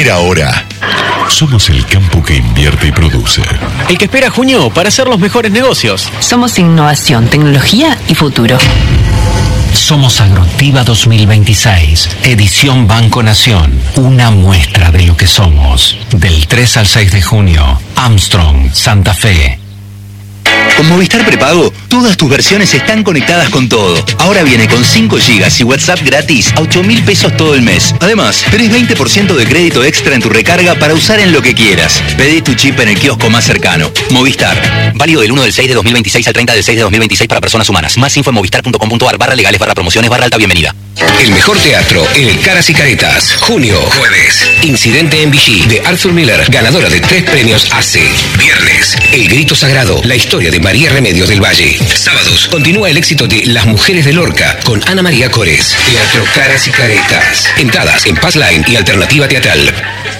Primera hora. Somos el campo que invierte y produce. El que espera junio para hacer los mejores negocios. Somos innovación, tecnología y futuro. Somos Agroactiva 2026, edición Banco Nación. Una muestra de lo que somos. Del 3 al 6 de junio, Armstrong, Santa Fe. Con Movistar Prepago, todas tus versiones están conectadas con todo. Ahora viene con 5 GB y WhatsApp gratis a 8.000 pesos todo el mes. Además, tenés 20% de crédito extra en tu recarga para usar en lo que quieras. Pedí tu chip en el kiosco más cercano. Movistar. Válido del 1 del 6 de 2026 al 30 del 6 de 2026 para personas humanas. Más info en movistar.com.ar/legales/promociones/alta bienvenida. El mejor teatro en el Caras y Caretas. Junio, jueves. Incidente en Vichy, de Arthur Miller, ganadora de 3 premios ACE. Viernes, El Grito Sagrado, la historia de María Remedios del Valle. Sábados, continúa el éxito de Las Mujeres de Lorca, con Ana María Cores. Teatro Caras y Caretas. Entradas en Passline y Alternativa Teatral.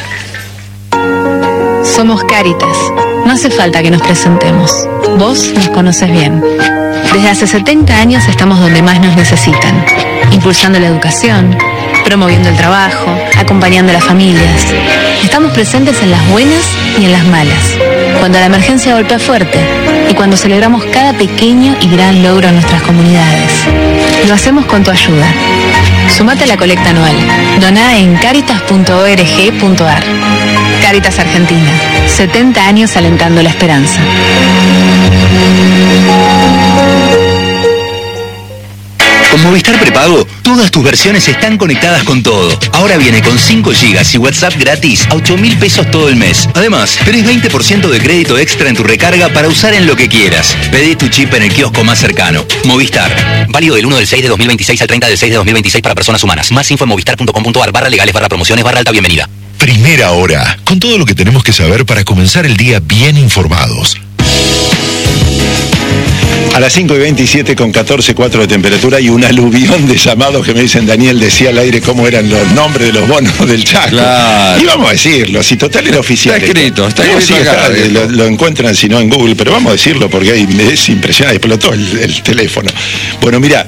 Somos Cáritas. No hace falta que nos presentemos. Vos nos conoces bien. Desde hace 70 años estamos donde más nos necesitan, impulsando la educación, promoviendo el trabajo, acompañando a las familias. Estamos presentes en las buenas y en las malas, cuando la emergencia golpea fuerte y cuando celebramos cada pequeño y gran logro en nuestras comunidades. Lo hacemos con tu ayuda. Sumate a la colecta anual. Doná en caritas.org.ar. Cáritas Argentina. 70 años alentando la esperanza. Con Movistar Prepago, todas tus versiones están conectadas con todo. Ahora viene con 5 GB y WhatsApp gratis a 8.000 pesos todo el mes. Además, tenés 20% de crédito extra en tu recarga para usar en lo que quieras. Pedí tu chip en el kiosco más cercano. Movistar. Válido del 1 del 6 de 2026 al 30 del 6 de 2026 para personas humanas. Más info en movistar.com.ar/legales/promociones/alta bienvenida. Primera hora. Con todo lo que tenemos que saber para comenzar el día bien informados. A las 5:27 con 14,4 de temperatura y un aluvión de llamados que me dicen, Daniel decía al aire cómo eran los nombres de los bonos del Chaco. Claro. Y vamos a decirlo, si total era oficial. Está escrito acá, lo encuentran si no en Google, pero vamos a decirlo porque ahí es impresionante, explotó el teléfono. Bueno, mira,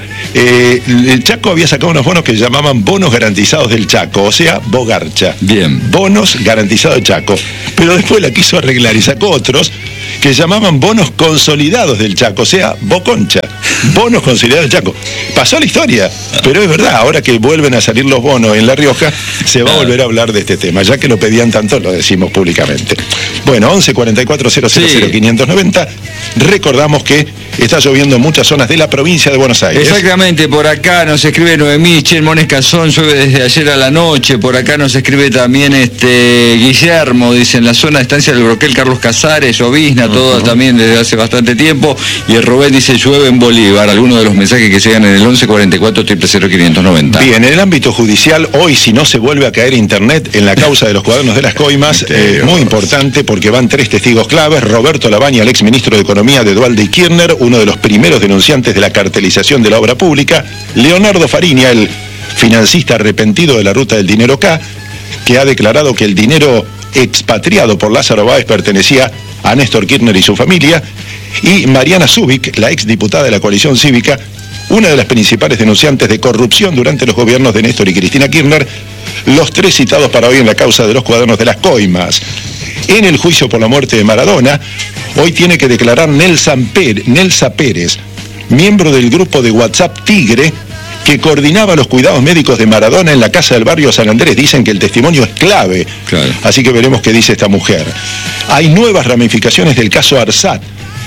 el Chaco había sacado unos bonos que llamaban bonos garantizados del Chaco, o sea, Bogarcha. Bien. Bonos garantizados del Chaco. Pero después la quiso arreglar y sacó otros que llamaban bonos consolidados del Chaco, o sea, Boconcha, bonos consolidados del Chaco. Pasó la historia, pero es verdad, ahora que vuelven a salir los bonos en La Rioja, se va a volver a hablar de este tema, ya que lo pedían tanto, lo decimos públicamente. Bueno, 11 44 000 590, recordamos que está lloviendo en muchas zonas de la provincia de Buenos Aires. Exactamente, por acá nos escribe Noemí, Mones Cazón, llueve desde ayer a la noche, por acá nos escribe también Guillermo, dice, en la zona de estancia del Broquel, Carlos Casares, Llovizna, todo también desde hace bastante tiempo, y el Rubén dice, llueve en Bolívar, algunos de los mensajes que llegan en el 11 44 000 590. Bien, en el ámbito judicial, hoy si no se vuelve a caer internet en la causa de los cuadernos de las coimas, muy importante porque van 3 testigos claves, Roberto Labaña, el exministro de Economía de Duhalde y Kirchner, uno de los primeros denunciantes de la cartelización de la obra pública, Leonardo Fariña, el financista arrepentido de la ruta del dinero K, que ha declarado que el dinero expatriado por Lázaro Báez pertenecía a Néstor Kirchner y su familia, y Mariana Zubik, la exdiputada de la coalición cívica, una de las principales denunciantes de corrupción durante los gobiernos de Néstor y Cristina Kirchner, los 3 citados para hoy en la causa de los cuadernos de las coimas. En el juicio por la muerte de Maradona, hoy tiene que declarar Nelsa Pérez, miembro del grupo de WhatsApp Tigre, que coordinaba los cuidados médicos de Maradona en la casa del barrio San Andrés. Dicen que el testimonio es clave, así que veremos qué dice esta mujer. Hay nuevas ramificaciones del caso Arsat.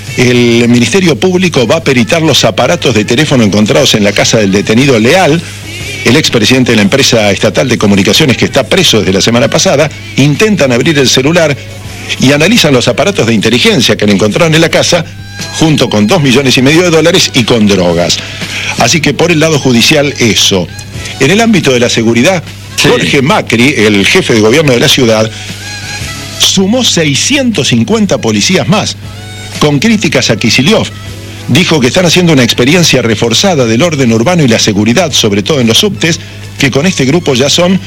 El Ministerio Público va a peritar los aparatos de teléfono encontrados en la casa del detenido Leal, el expresidente de la empresa estatal de comunicaciones que está preso desde la semana pasada. Intentan abrir el celular y analizan los aparatos de inteligencia que le encontraron en la casa, junto con $2,5 millones y con drogas. Así que por el lado judicial eso. En el ámbito de la seguridad, Jorge Macri, el jefe de gobierno de la ciudad, sumó 650 policías más, con críticas a Kicillof. Dijo que están haciendo una experiencia reforzada del orden urbano y la seguridad, sobre todo en los subtes, que con este grupo ya son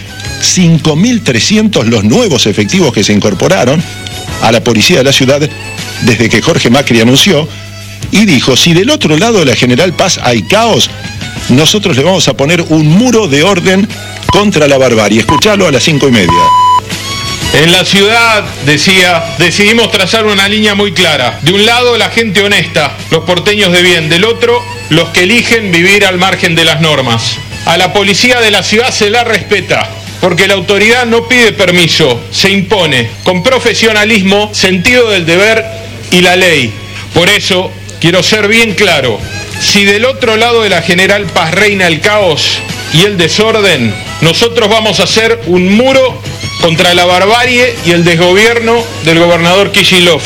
5.300 los nuevos efectivos que se incorporaron a la policía de la ciudad desde que Jorge Macri anunció, y dijo, si del otro lado de la General Paz hay caos, nosotros le vamos a poner un muro de orden contra la barbarie. Escuchalo a las 5:30. En la ciudad, decía, decidimos trazar una línea muy clara. De un lado, la gente honesta, los porteños de bien. Del otro, los que eligen vivir al margen de las normas. A la policía de la ciudad se la respeta, porque la autoridad no pide permiso, se impone, con profesionalismo, sentido del deber y la ley. Por eso, quiero ser bien claro, si del otro lado de la General Paz reina el caos y el desorden, nosotros vamos a hacer un muro contra la barbarie y el desgobierno del gobernador Kicillof.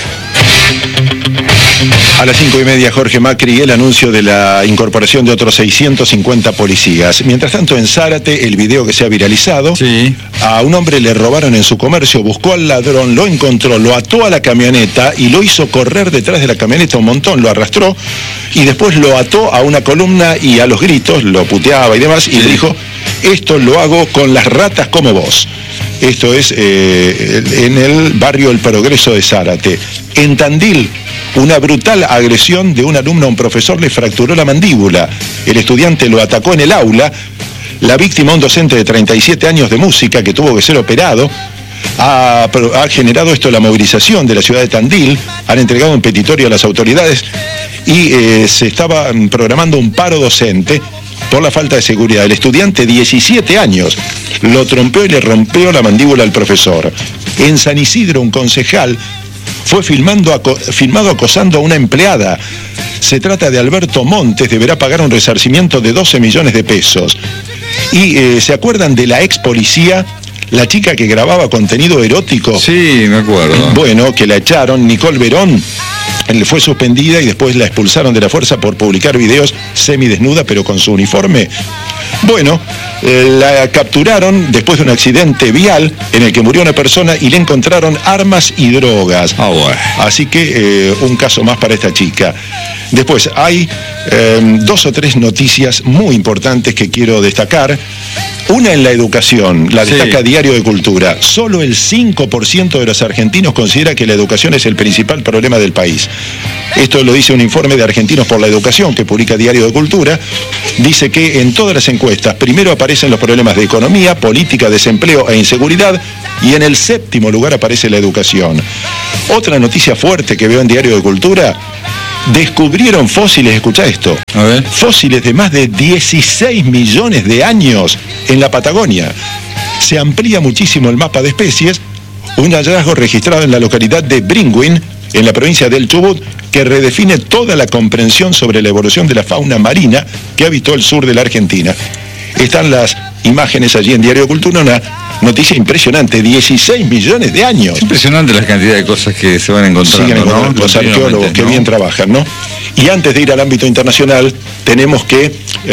A las 5:30, Jorge Macri, el anuncio de la incorporación de otros 650 policías. Mientras tanto, en Zárate, el video que se ha viralizado, sí. A un hombre le robaron en su comercio, buscó al ladrón, lo encontró, lo ató a la camioneta y lo hizo correr detrás de la camioneta un montón, lo arrastró y después lo ató a una columna y a los gritos, lo puteaba y demás, y le dijo, esto lo hago con las ratas como vos. Esto es en el barrio El Progreso de Zárate. En Tandil, una brutal agresión de un alumno a un profesor le fracturó la mandíbula. El estudiante lo atacó en el aula. La víctima, un docente de 37 años de música que tuvo que ser operado, ha generado esto la movilización de la ciudad de Tandil. Han entregado un petitorio a las autoridades y se estaba programando un paro docente por la falta de seguridad. El estudiante, 17 años, lo trompeó y le rompió la mandíbula al profesor. En San Isidro, un concejal fue filmado acosando a una empleada. Se trata de Alberto Montes, deberá pagar un resarcimiento de 12 millones de pesos. Y ¿se acuerdan de la ex policía? La chica que grababa contenido erótico. Sí, me acuerdo. Bueno, que la echaron, Nicole Verón, fue suspendida y después la expulsaron de la fuerza por publicar videos semidesnuda pero con su uniforme. Bueno, la capturaron después de un accidente vial en el que murió una persona y le encontraron armas y drogas. Bueno. Así que un caso más para esta chica. Después hay 2 o 3 noticias muy importantes que quiero destacar. Una en la educación, la destaca Diario de Cultura. Solo el 5% de los argentinos considera que la educación es el principal problema del país. Esto lo dice un informe de Argentinos por la Educación que publica Diario de Cultura. Dice que en todas las encuestas primero aparecen los problemas de economía, política, desempleo e inseguridad y en el 7º lugar aparece la educación. Otra noticia fuerte que veo en Diario de Cultura: descubrieron fósiles, escuchá esto, fósiles de más de 16 millones de años en la Patagonia. Se amplía muchísimo el mapa de especies, un hallazgo registrado en la localidad de Bringuin, en la provincia del Chubut, que redefine toda la comprensión sobre la evolución de la fauna marina que habitó el sur de la Argentina. Están las imágenes allí en Diario de Cultura, una noticia impresionante, 16 millones de años. Impresionante la cantidad de cosas que se van encontrando, ¿no? Los arqueólogos que bien trabajan, ¿no? Y antes de ir al ámbito internacional, tenemos que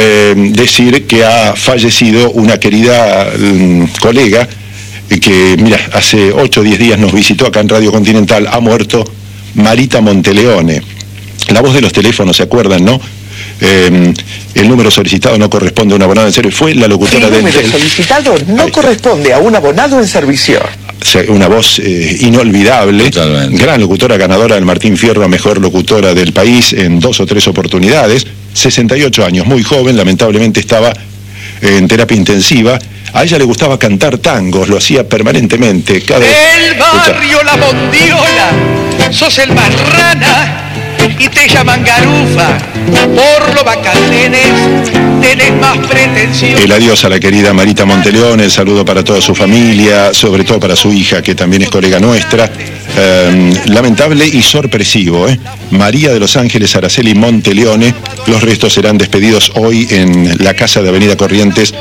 decir que ha fallecido una querida colega que, mira, hace 8 o 10 días nos visitó acá en Radio Continental. Ha muerto Marita Monteleone. La voz de los teléfonos, ¿se acuerdan, no? El número solicitado no corresponde a un abonado en servicio. Fue la locutora del... El número solicitado no corresponde a un abonado en servicio. Una voz inolvidable. Totalmente. Gran locutora, ganadora del Martín Fierro a mejor locutora del país en 2 o 3 oportunidades. 68 años, muy joven, lamentablemente estaba en terapia intensiva. A ella le gustaba cantar tangos, lo hacía permanentemente. El barrio La Bondiola, sos el más rana y te llaman garufa, por lo bacán tenés más pretensión. El adiós a la querida Marita Monteleone, el saludo para toda su familia, sobre todo para su hija, que también es colega nuestra. Lamentable y sorpresivo, María de los Ángeles Araceli Monteleone. Los restos serán despedidos hoy en la casa de Avenida Corrientes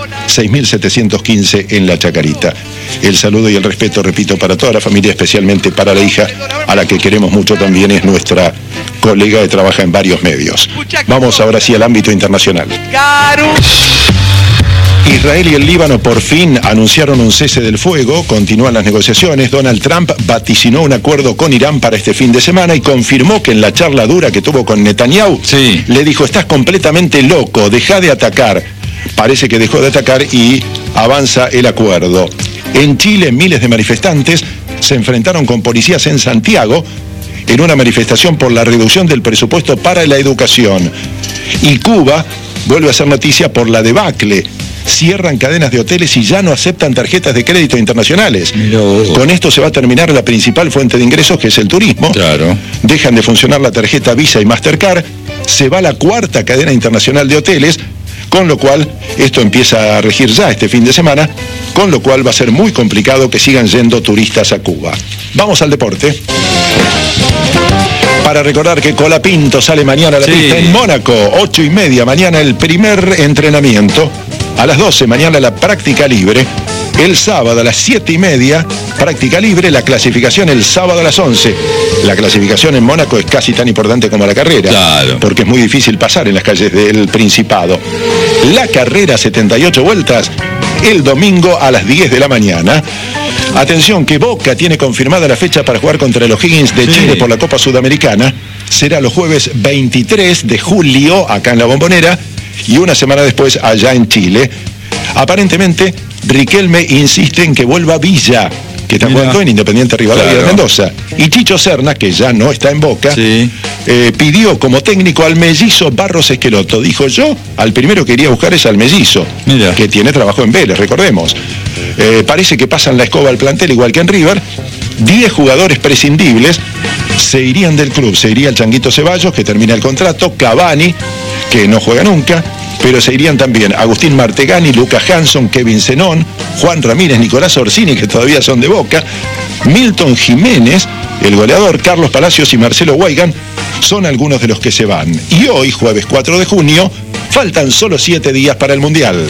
6715 en La Chacarita. El saludo y el respeto, repito, para toda la familia, especialmente para la hija, a la que queremos mucho también, es nuestra colega que trabaja en varios medios. Vamos ahora sí al ámbito internacional. Israel y el Líbano por fin anunciaron un cese del fuego, continúan las negociaciones. Donald Trump vaticinó un acuerdo con Irán para este fin de semana y confirmó que en la charla dura que tuvo con Netanyahu, le dijo: estás completamente loco, deja de atacar. Parece que dejó de atacar y avanza el acuerdo. En Chile, miles de manifestantes se enfrentaron con policías en Santiago en una manifestación por la reducción del presupuesto para la educación. Y Cuba vuelve a ser noticia por la debacle. cierran cadenas de hoteles y ya no aceptan tarjetas de crédito internacionales. Con esto se va a terminar la principal fuente de ingresos, que es el turismo. Claro. Dejan de funcionar la tarjeta Visa y Mastercard. Se va la cuarta cadena internacional de hoteles, con lo cual esto empieza a regir ya este fin de semana, con lo cual va a ser muy complicado que sigan yendo turistas a Cuba. Vamos al deporte. Para recordar que Colapinto sale mañana a la pista en Mónaco, 8:30, mañana el primer entrenamiento, a las 12 mañana la práctica libre, el sábado a las 7:30, práctica libre, la clasificación el sábado a las 11. La clasificación en Mónaco es casi tan importante como la carrera, claro, porque es muy difícil pasar en las calles del Principado. La carrera 78 vueltas, el domingo a las 10 de la mañana. Atención que Boca tiene confirmada la fecha para jugar contra el O'Higgins de Chile por la Copa Sudamericana. Será los jueves 23 de julio acá en la Bombonera y una semana después allá en Chile. Aparentemente Riquelme insiste en que vuelva Villa, que está jugando en Independiente Rivadavia de Mendoza. Y Chicho Serna, que ya no está en Boca, pidió como técnico al mellizo Barros Esqueloto. Dijo: yo al primero que iría a buscar es al mellizo, que tiene trabajo en Vélez, recordemos. Parece que pasan la escoba al plantel igual que en River. 10 jugadores prescindibles se irían del club. Se iría el Changuito Ceballos, que termina el contrato, Cavani, que no juega nunca, pero se irían también Agustín Martegani, Lucas Hanson, Kevin Zenón, Juan Ramírez, Nicolás Orsini, que todavía son de Boca, Milton Jiménez, el goleador, Carlos Palacios y Marcelo Weigan son algunos de los que se van. Y hoy, jueves 4 de junio, faltan solo 7 días para el Mundial.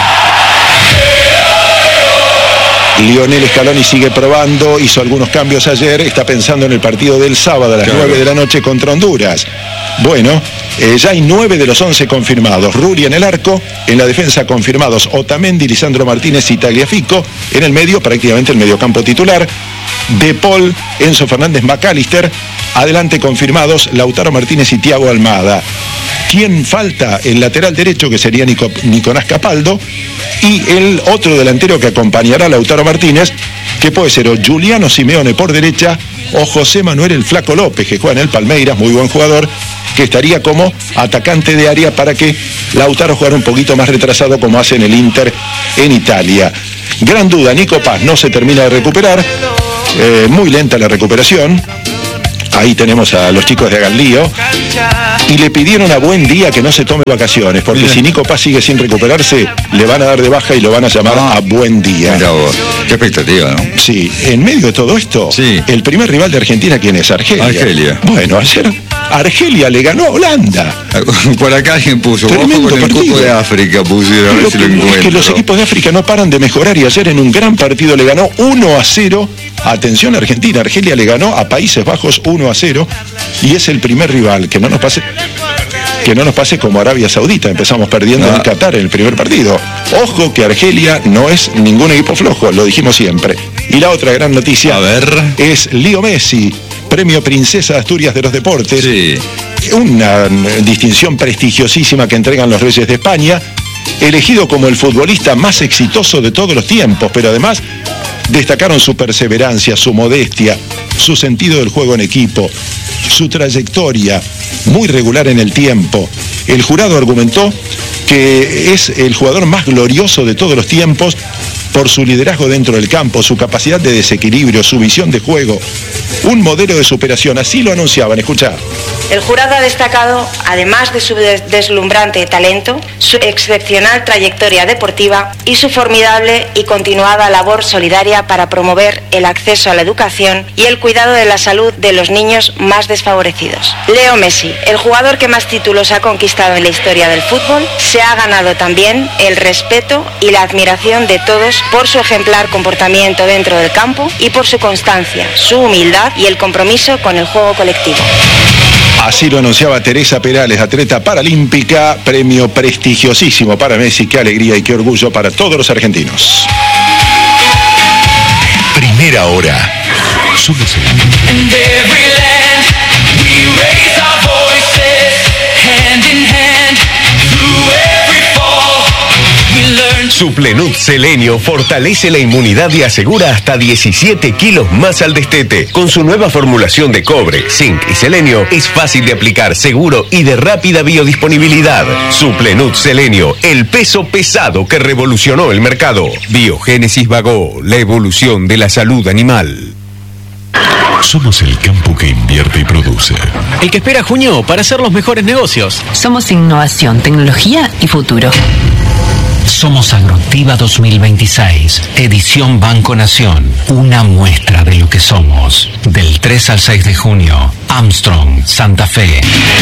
Lionel Scaloni sigue probando, hizo algunos cambios ayer, está pensando en el partido del sábado a las 9 de la noche contra Honduras. Bueno, ya hay 9 de los 11 confirmados. Rulli en el arco, en la defensa confirmados Otamendi, Lisandro Martínez y Tagliafico. En el medio, prácticamente el mediocampo titular, De Paul, Enzo Fernández, McAllister. Adelante confirmados Lautaro Martínez y Thiago Almada. ¿Quién falta? El lateral derecho, que sería Nicolás Capaldo, y el otro delantero que acompañará a Lautaro Martínez, que puede ser o Giuliano Simeone por derecha o José Manuel el Flaco López, que juega en el Palmeiras, muy buen jugador, que estaría como atacante de área para que Lautaro jugara un poquito más retrasado como hace en el Inter en Italia. Gran duda, Nico Paz no se termina de recuperar, muy lenta la recuperación. Ahí tenemos a los chicos de Aganlío y le pidieron a Buendía que no se tome vacaciones, porque si Nico Paz sigue sin recuperarse, le van a dar de baja y lo van a llamar a Buendía. Qué expectativa, ¿no? Sí, en medio de todo esto, el primer rival de Argentina, ¿quién es? Argelia. Bueno, ayer Argelia le ganó a Holanda. Por acá alguien puso, tremendo con el partido de África pusieron, a ver si lo encuentro. Es que los equipos de África no paran de mejorar y ayer en un gran partido le ganó 1-0. Atención Argentina, Argelia le ganó a Países Bajos 1-0 y es el primer rival. Que no nos pase como Arabia Saudita, empezamos perdiendo en Qatar en el primer partido. Ojo que Argelia no es ningún equipo flojo, lo dijimos siempre. Y la otra gran noticia es Leo Messi, premio Princesa de Asturias de los Deportes. Una distinción prestigiosísima que entregan los Reyes de España, elegido como el futbolista más exitoso de todos los tiempos, pero además destacaron su perseverancia, su modestia, su sentido del juego en equipo, su trayectoria, muy regular en el tiempo. El jurado argumentó que es el jugador más glorioso de todos los tiempos por su liderazgo dentro del campo, su capacidad de desequilibrio, su visión de juego, un modelo de superación. Así lo anunciaban, escuchá. El jurado ha destacado, además de su deslumbrante talento, su excepcional trayectoria deportiva y su formidable y continuada labor solidaria para promover el acceso a la educación y el cuidado de la salud de los niños más desfavorecidos. Leo Messi, el jugador que más títulos ha conquistado en la historia del fútbol, se ha ganado también el respeto y la admiración de todos por su ejemplar comportamiento dentro del campo y por su constancia, su humildad y el compromiso con el juego colectivo. Así lo anunciaba Teresa Perales, atleta paralímpica, premio prestigiosísimo para Messi. Qué alegría y qué orgullo para todos los argentinos. Primera hora. Solo Suplenut Selenio fortalece la inmunidad y asegura hasta 17 kilos más al destete. Con su nueva formulación de cobre, zinc y selenio, es fácil de aplicar, seguro y de rápida biodisponibilidad. Suplenut Selenio, el peso pesado que revolucionó el mercado. Biogénesis Bagó, la evolución de la salud animal. Somos el campo que invierte y produce. El que espera junio para hacer los mejores negocios. Somos innovación, tecnología y futuro. Somos Agroactiva 2026, edición Banco Nación, una muestra de lo que somos. Del 3 al 6 de junio, Armstrong, Santa Fe.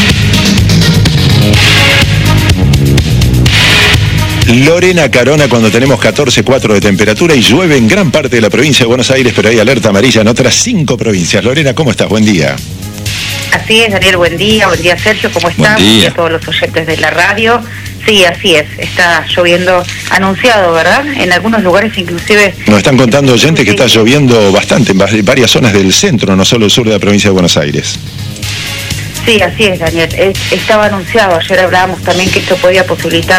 Lorena Carona, cuando tenemos 14,4 de temperatura y llueve en gran parte de la provincia de Buenos Aires, pero hay alerta amarilla en otras 5 provincias. Lorena, ¿cómo estás? Buen día. Así es, Daniel, buen día Sergio, ¿cómo estás? Y a todos los oyentes de la radio. Sí, así es, está lloviendo anunciado, ¿verdad? En algunos lugares inclusive... Nos están contando oyentes que está lloviendo bastante en varias zonas del centro, no solo el sur de la provincia de Buenos Aires. Sí, así es, Daniel. Estaba anunciado, ayer hablábamos también que esto podía imposibilitar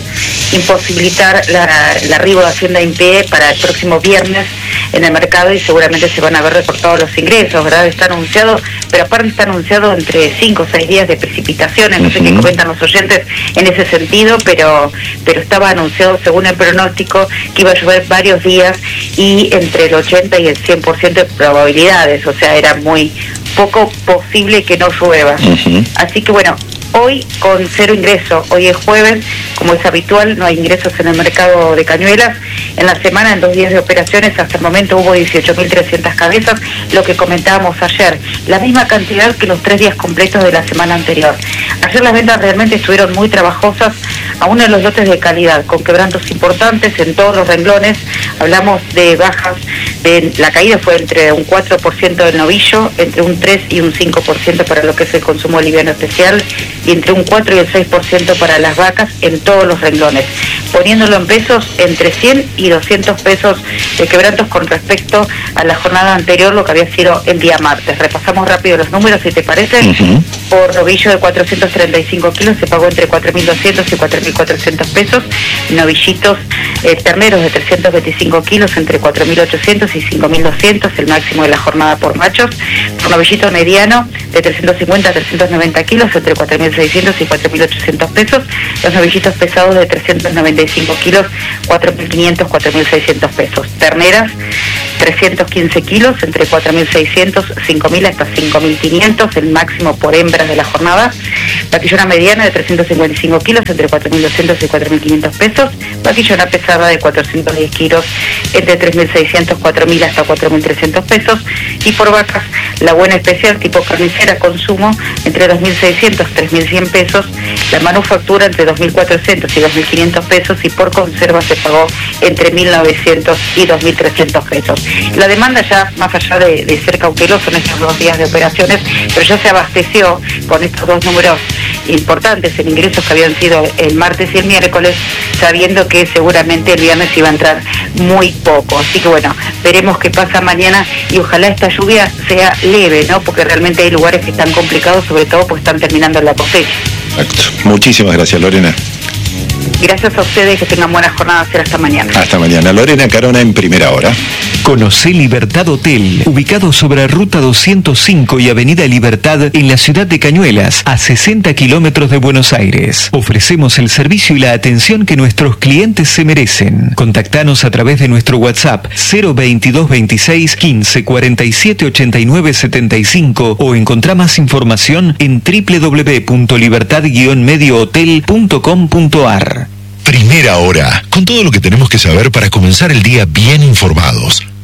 el arribo de Hacienda Impide para el próximo viernes en el mercado y seguramente se van a ver recortados los ingresos, ¿verdad? Está anunciado, pero aparte está anunciado entre 5 o 6 días de precipitaciones, no sé qué comentan los oyentes en ese sentido, pero estaba anunciado según el pronóstico que iba a llover varios días y entre el 80 y el 100% de probabilidades, o sea, era muy poco posible que no llueva. Así que bueno, hoy con 0 ingreso, hoy es jueves, como es habitual, no hay ingresos en el mercado de Cañuelas. En la semana, en 2 días de operaciones, hasta el momento hubo 18.300 cabezas, lo que comentábamos ayer, la misma cantidad que los 3 días completos de la semana anterior. Ayer las ventas realmente estuvieron muy trabajosas, aún en los lotes de calidad, con quebrantos importantes en todos los renglones. Hablamos de bajas, la caída fue entre un 4% del novillo, entre un 3 y un 5% para lo que es el consumo liviano especial, y entre un 4 y el 6% para las vacas en todos los renglones, poniéndolo en pesos entre 100 y 200 pesos de quebrantos con respecto a la jornada anterior, lo que había sido el día martes. Repasamos rápido los números, si te parece. Por novillo de 435 kilos se pagó entre 4.200 y 4.400 pesos, novillitos terneros de 325 kilos entre 4.800 y 5.200, el máximo de la jornada por machos. Por novillito mediano de 350 a 390 kilos entre 4.600 y 4.800 pesos, los novillitos pesados de 395 kilos, 4.500, 4.600 pesos. Terneras, 315 kilos, entre 4.600, 5.000 hasta 5.500, el máximo por hembras de la jornada. Vaquillona mediana de 355 kilos, entre 4.200 y 4.500 pesos. Vaquillona pesada de 410 kilos, entre 3.600, 4.000 hasta 4.300 pesos. Y por vacas, la buena especial tipo carnicera consumo, entre 2.600, 3.100 pesos. La manufactura entre 2.400 y 2.500 pesos, y por conserva se pagó entre 1.900 y 2.300 pesos. La demanda ya, más allá de ser cauteloso en estos 2 días de operaciones, pero ya se abasteció con estos 2 números importantes en ingresos que habían sido el martes y el miércoles, sabiendo que seguramente el viernes iba a entrar muy poco. Así que bueno, veremos qué pasa mañana y ojalá esta lluvia sea leve, ¿no? Porque realmente hay lugares que están complicados, sobre todo pues están terminando la cosecha. Exacto. Muchísimas gracias, Lorena. Gracias a ustedes, que tengan buena jornada. Será hasta mañana. Hasta mañana. Lorena Carona en Primera Hora. Conocé Libertad Hotel, ubicado sobre Ruta 205 y Avenida Libertad en la ciudad de Cañuelas, a 60 kilómetros de Buenos Aires. Ofrecemos el servicio y la atención que nuestros clientes se merecen. Contactanos a través de nuestro WhatsApp 02226 15 47 89 75 o encontrá más información en www.libertad-mediohotel.com.ar. Primera Hora, con todo lo que tenemos que saber para comenzar el día bien informados.